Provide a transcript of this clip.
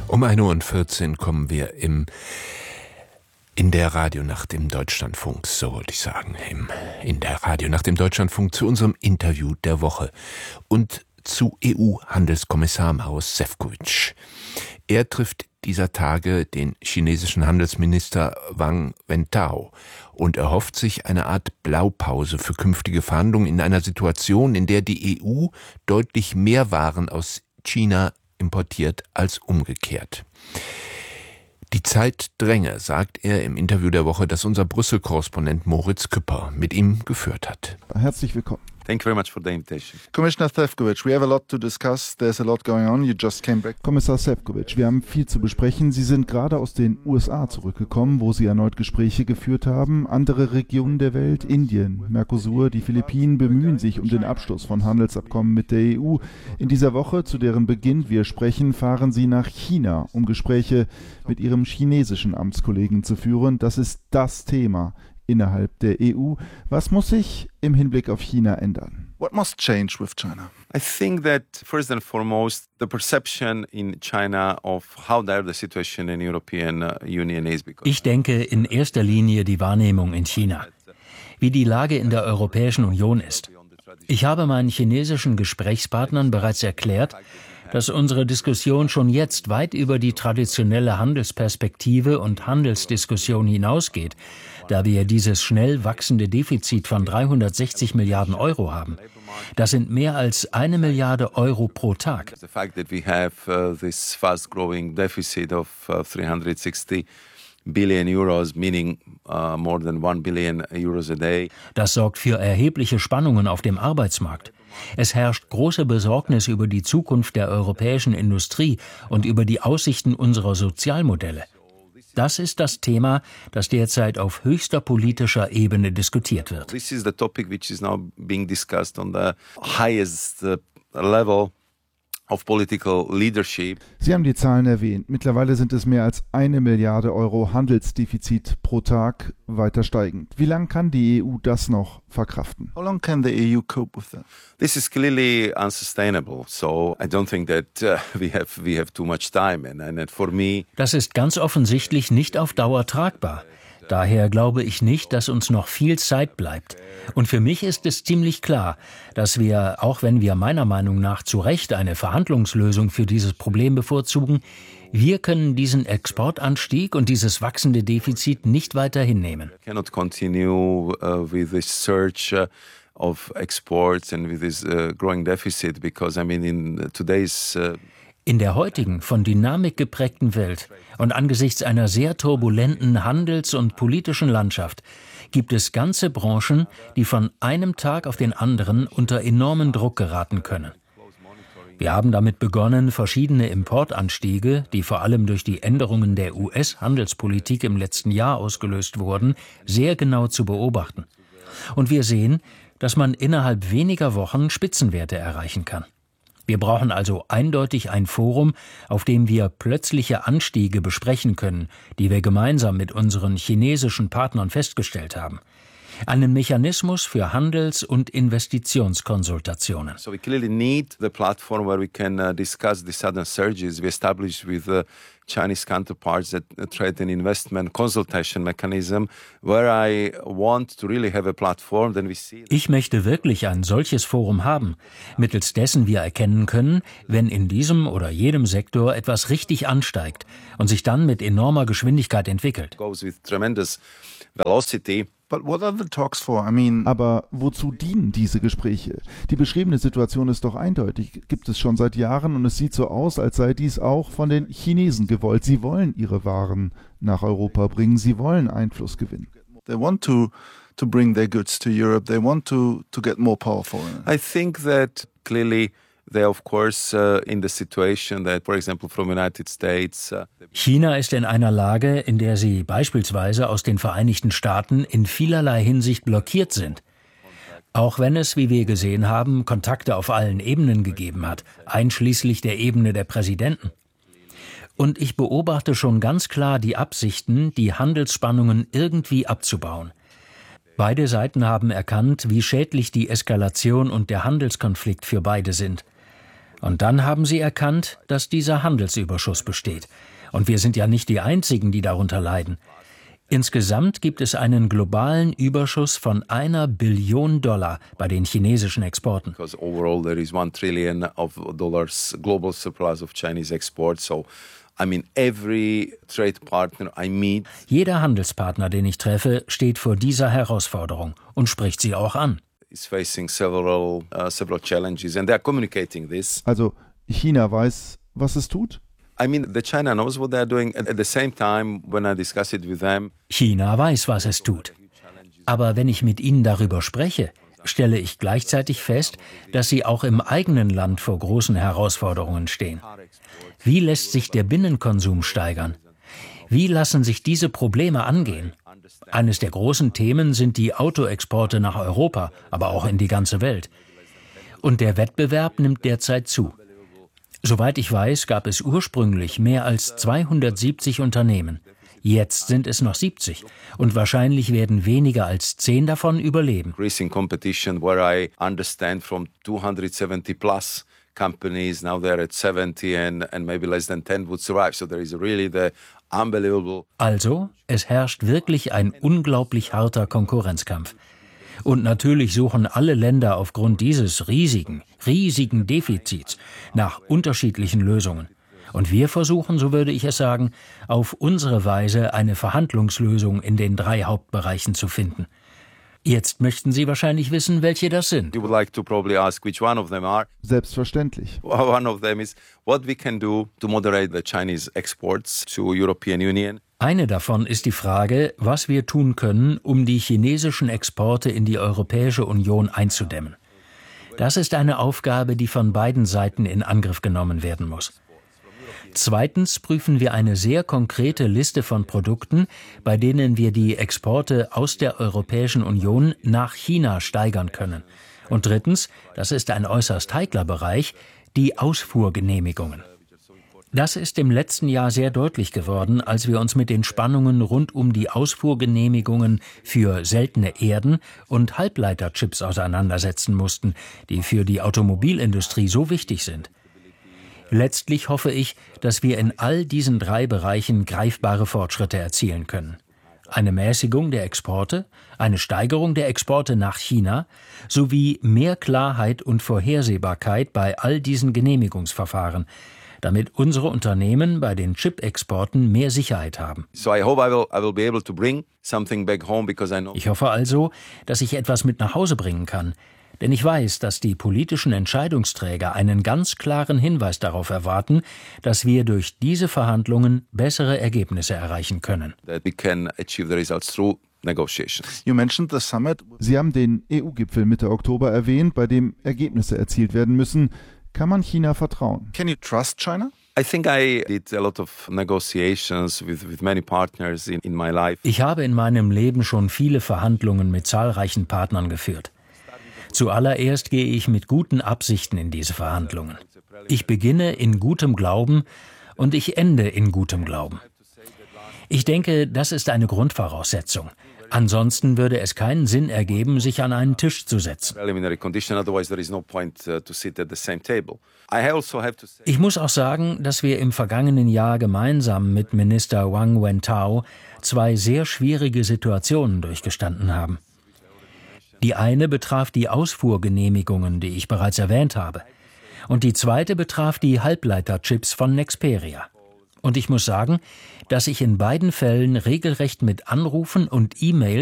Um 1:14 Uhr kommen wir in der Radionacht im Deutschlandfunk, so wollte ich sagen, in der Radionacht im Deutschlandfunk zu unserem Interview der Woche und zu EU-Handelskommissar Maroš Šefčovič. Er trifft dieser Tage den chinesischen Handelsminister Wang Wentao und erhofft sich eine Art Blaupause für künftige Verhandlungen in einer Situation, in der die EU deutlich mehr Waren aus China importiert als umgekehrt. Die Zeit dränge, sagt er im Interview der Woche, das unser Brüssel-Korrespondent Moritz Küpper mit ihm geführt hat. Herzlich willkommen. Thank you very much for the invitation. Commissioner Šefčovič, we have a lot to discuss. There's a lot going on. You just came back. Kommissar Šefčovič, wir haben viel zu besprechen. Sie sind gerade aus den USA zurückgekommen, wo Sie erneut Gespräche geführt haben. Andere Regionen der Welt, Indien, Mercosur, die Philippinen bemühen sich um den Abschluss von Handelsabkommen mit der EU. In dieser Woche, zu deren Beginn wir sprechen, fahren Sie nach China, um Gespräche mit Ihrem chinesischen Amtskollegen zu führen. Das ist das Thema innerhalb der EU. Was muss sich im Hinblick auf China ändern? What must change with China? I think that first and foremost, the perception in China of how dire the situation in the European Union is. Ich denke in erster Linie die Wahrnehmung in China, wie die Lage in der Europäischen Union ist. Ich habe meinen chinesischen Gesprächspartnern bereits erklärt, dass unsere Diskussion schon jetzt weit über die traditionelle Handelsperspektive und Handelsdiskussion hinausgeht, da wir dieses schnell wachsende Defizit von 360 Milliarden Euro haben. Das sind mehr als 1 Milliarde Euro pro Tag. The fact that we have this fast-growing deficit of 360 billion euros, meaning more than 1 billion euros a day. Das sorgt für erhebliche Spannungen auf dem Arbeitsmarkt. Es herrscht große Besorgnis über die Zukunft der europäischen Industrie und über die Aussichten unserer Sozialmodelle. Das ist das Thema, das derzeit auf höchster politischer Ebene diskutiert wird. This is the topic which is now being discussed on the highest level of political leadership. Sie haben die Zahlen erwähnt. Mittlerweile sind es mehr als 1 Milliarde Euro Handelsdefizit pro Tag, weiter steigend. Wie lange kann die EU das noch verkraften? How long can the EU cope with that? This is clearly unsustainable. So I don't think that we have too much time. And for me, das ist ganz offensichtlich nicht auf Dauer tragbar. Daher glaube ich nicht, dass uns noch viel Zeit bleibt. Und für mich ist es ziemlich klar, dass wir, auch wenn wir meiner Meinung nach zu Recht eine Verhandlungslösung für dieses Problem bevorzugen, wir können diesen Exportanstieg und dieses wachsende Defizit nicht weiter hinnehmen. We cannot continue with this surge of exports and with this growing deficit because in today's In der heutigen, von Dynamik geprägten Welt und angesichts einer sehr turbulenten Handels- und politischen Landschaft gibt es ganze Branchen, die von einem Tag auf den anderen unter enormen Druck geraten können. Wir haben damit begonnen, verschiedene Importanstiege, die vor allem durch die Änderungen der US-Handelspolitik im letzten Jahr ausgelöst wurden, sehr genau zu beobachten. Und wir sehen, dass man innerhalb weniger Wochen Spitzenwerte erreichen kann. Wir brauchen also eindeutig ein Forum, auf dem wir plötzliche Anstiege besprechen können, die wir gemeinsam mit unseren chinesischen Partnern festgestellt haben. Einen Mechanismus für Handels- und Investitionskonsultationen. So we clearly need the platform where we can discuss the sudden surges we established with Chinese counterparts, that trade and investment consultation mechanism, where I want to really have a platform, then we see. Ich möchte wirklich ein solches Forum haben, mittels dessen wir erkennen können, wenn in diesem oder jedem Sektor etwas richtig ansteigt und sich dann mit enormer Geschwindigkeit entwickelt. Goes with tremendous velocity. But what are the talks for? Aber wozu dienen diese Gespräche? Die beschriebene Situation ist doch eindeutig, gibt es schon seit Jahren und es sieht so aus, als sei dies auch von den Chinesen gewollt. Sie wollen ihre Waren nach Europa bringen, sie wollen Einfluss gewinnen. They want to bring their goods to Europe, they want to get more powerful. I think that clearly they're of course in the situation that, for example, from United States. China ist in einer Lage, in der sie beispielsweise aus den Vereinigten Staaten in vielerlei Hinsicht blockiert sind. Auch wenn es, wie wir gesehen haben, Kontakte auf allen Ebenen gegeben hat, einschließlich der Ebene der Präsidenten. Und ich beobachte schon ganz klar die Absichten, die Handelsspannungen irgendwie abzubauen. Beide Seiten haben erkannt, wie schädlich die Eskalation und der Handelskonflikt für beide sind. Und dann haben sie erkannt, dass dieser Handelsüberschuss besteht. Und wir sind ja nicht die Einzigen, die darunter leiden. Insgesamt gibt es einen globalen Überschuss von $1 Billion bei den chinesischen Exporten. Because overall there is $1 trillion global surplus of Chinese exports. So, I mean, every trade partner I meet. Jeder Handelspartner, den ich treffe, steht vor dieser Herausforderung und spricht sie auch an. Is facing several challenges and they are communicating this. Also China weiß, was es tut? I mean, China knows what they are doing. At the same time, when I discuss it with them, China weiß, was es tut. Aber wenn ich mit ihnen darüber spreche, stelle ich gleichzeitig fest, dass sie auch im eigenen Land vor großen Herausforderungen stehen. Wie lässt sich der Binnenkonsum steigern? Wie lassen sich diese Probleme angehen? Eines der großen Themen sind die Autoexporte nach Europa, aber auch in die ganze Welt. Und der Wettbewerb nimmt derzeit zu. Soweit ich weiß, gab es ursprünglich mehr als 270 Unternehmen. Jetzt sind es noch 70 und wahrscheinlich werden weniger als 10 davon überleben. increasing competition where I understand from 270 plus companies, now they're at 70 and maybe less than 10 would survive. So there is really the unbelievable. Also, es herrscht wirklich ein unglaublich harter Konkurrenzkampf. Und natürlich suchen alle Länder aufgrund dieses riesigen Defizits nach unterschiedlichen Lösungen. Und wir versuchen, so würde ich es sagen, auf unsere Weise eine Verhandlungslösung in den 3 Hauptbereichen zu finden. Jetzt möchten Sie wahrscheinlich wissen, welche das sind. You would like to probably ask which one of them are. Selbstverständlich. One of them is what we can do to moderate the Chinese exports to European Union. Eine davon ist die Frage, was wir tun können, um die chinesischen Exporte in die Europäische Union einzudämmen. Das ist eine Aufgabe, die von beiden Seiten in Angriff genommen werden muss. Zweitens prüfen wir eine sehr konkrete Liste von Produkten, bei denen wir die Exporte aus der Europäischen Union nach China steigern können. Und drittens, das ist ein äußerst heikler Bereich, die Ausfuhrgenehmigungen. Das ist im letzten Jahr sehr deutlich geworden, als wir uns mit den Spannungen rund um die Ausfuhrgenehmigungen für seltene Erden und Halbleiterchips auseinandersetzen mussten, die für die Automobilindustrie so wichtig sind. Letztlich hoffe ich, dass wir in all diesen 3 Bereichen greifbare Fortschritte erzielen können. Eine Mäßigung der Exporte, eine Steigerung der Exporte nach China sowie mehr Klarheit und Vorhersehbarkeit bei all diesen Genehmigungsverfahren, damit unsere Unternehmen bei den Chip-Exporten mehr Sicherheit haben. So I hope I will be able to bring something back home because I know. Ich hoffe also, dass ich etwas mit nach Hause bringen kann, denn ich weiß, dass die politischen Entscheidungsträger einen ganz klaren Hinweis darauf erwarten, dass wir durch diese Verhandlungen bessere Ergebnisse erreichen können. That we can achieve the results through negotiations. You mentioned the summit. Sie haben den EU-Gipfel Mitte Oktober erwähnt, bei dem Ergebnisse erzielt werden müssen. Kann man China vertrauen? Can you trust China? I think I did a lot of negotiations with many partners in my life. Ich habe in meinem Leben schon viele Verhandlungen mit zahlreichen Partnern geführt. Zuallererst gehe ich mit guten Absichten in diese Verhandlungen. Ich beginne in gutem Glauben und ich ende in gutem Glauben. Ich denke, das ist eine Grundvoraussetzung. Ansonsten würde es keinen Sinn ergeben, sich an einen Tisch zu setzen. Ich muss auch sagen, dass wir im vergangenen Jahr gemeinsam mit Minister Wang Wentao 2 sehr schwierige Situationen durchgestanden haben. Die eine betraf die Ausfuhrgenehmigungen, die ich bereits erwähnt habe. Und die zweite betraf die Halbleiterchips von Nexperia. Und ich muss sagen, dass ich in beiden Fällen regelrecht mit Anrufen und E-Mails